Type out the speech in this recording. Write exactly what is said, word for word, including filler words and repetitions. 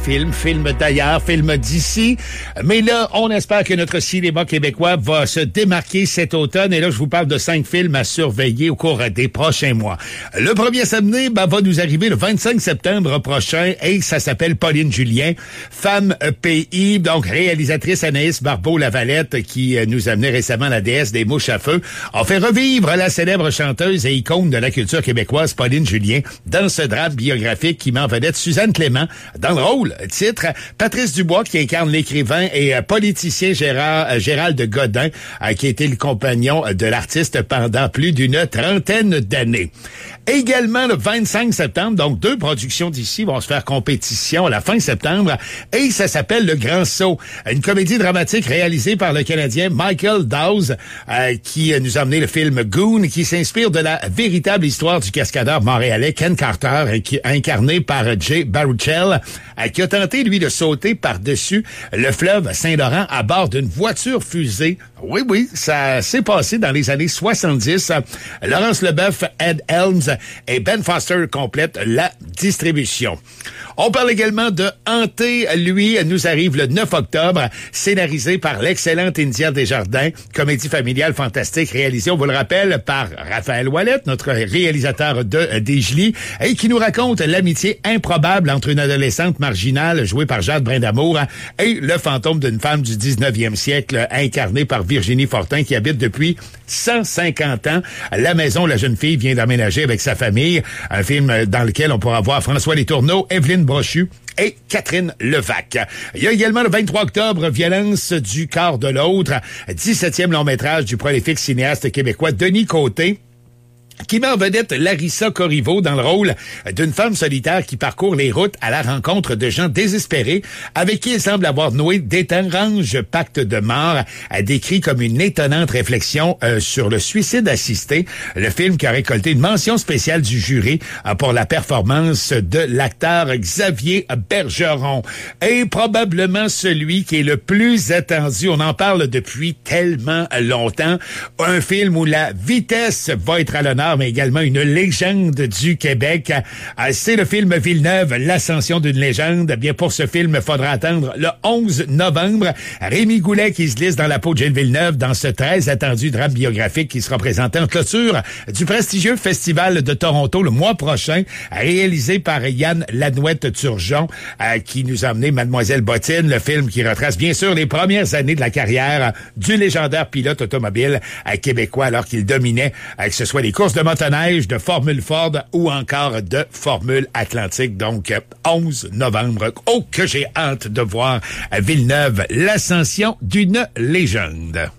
films, films d'ailleurs, films d'ici. Mais là, on espère que notre cinéma québécois va se démarquer cet automne. Et là, je vous parle de cinq films à surveiller au cours des prochains mois. Le premier samedi ben, va nous arriver le vingt-cinq septembre prochain et ça s'appelle Pauline Julien, Femme Pays. Donc, réalisatrice Anaïs Barbeau-Lavalette qui nous a amené récemment la déesse des mouches à feu. On fait revivre la célèbre chanteuse et icône de la culture québécoise Pauline Julien dans ce drame biographique qui met en vedette Suzanne Clément dans le rôle titre, Patrice Dubois qui incarne l'écrivain et euh, politicien Gérard, euh, Gérald Godin euh, qui a été le compagnon de l'artiste pendant plus d'une trentaine d'années. Également le vingt-cinq septembre, donc deux productions d'ici vont se faire compétition à la fin septembre et ça s'appelle Le Grand Saut, une comédie dramatique réalisée par le Canadien Michael Dawes euh, qui nous a amené le film Goon qui s'inspire de la véritable histoire du cascadeur montréalais Ken Carter qui, incarné par Jay Baruchel euh, qui a tenté lui de sauter par-dessus le fleuve Saint-Laurent à bord d'une voiture fusée. Oui, oui, ça s'est passé dans les années soixante-dix. Laurence Leboeuf, Ed Helms et Ben Foster complètent la distribution. On parle également de Hanté, lui, nous arrive le neuf octobre, scénarisé par l'excellente India Desjardins, comédie familiale fantastique réalisée, on vous le rappelle, par Raphaël Ouellette, notre réalisateur de Desjely, et qui nous raconte l'amitié improbable entre une adolescente marginale jouée par Jade Brindamour et le fantôme d'une femme du dix-neuvième siècle incarnée par Virginie Fortin qui habite depuis cent cinquante ans la maison où la jeune fille vient d'emménager avec sa famille. Un film dans lequel on pourra voir François Letourneau, Evelyne Brochu et Catherine Levac. Il y a également le vingt-trois octobre, Violence du corps de l'autre, dix-septième long métrage du prolifique cinéaste québécois Denis Côté, qui met en vedette Larissa Corriveau dans le rôle d'une femme solitaire qui parcourt les routes à la rencontre de gens désespérés avec qui elle semble avoir noué d'étranges pactes de mort, décrit comme une étonnante réflexion euh, sur le suicide assisté. Le film qui a récolté une mention spéciale du jury euh, pour la performance de l'acteur Xavier Bergeron. Et probablement celui qui est le plus attendu, on en parle depuis tellement longtemps, un film où la vitesse va être à l'honneur mais également une légende du Québec. C'est le film Villeneuve, l'ascension d'une légende. Bien, pour ce film, il faudra attendre le onze novembre. Rémi Goulet qui se glisse dans la peau de Gilles Villeneuve dans ce très attendu drame biographique qui sera présenté en clôture du prestigieux Festival de Toronto le mois prochain, réalisé par Yann Lanouette-Turgeon, euh, qui nous a amené Mademoiselle Bottine, le film qui retrace bien sûr les premières années de la carrière du légendaire pilote automobile euh, québécois alors qu'il dominait, euh, que ce soit les courses de motoneige, de Formule Ford ou encore de Formule Atlantique. Donc, onze novembre. Oh, que j'ai hâte de voir Villeneuve, l'ascension d'une légende.